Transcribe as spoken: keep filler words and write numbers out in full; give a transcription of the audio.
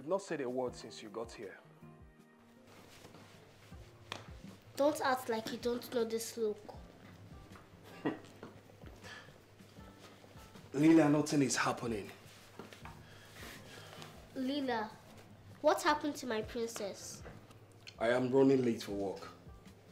You've not said a word since you got here. Don't act like you don't know this look. Lila, nothing is happening. Lila, what happened to my princess? I am running late for work.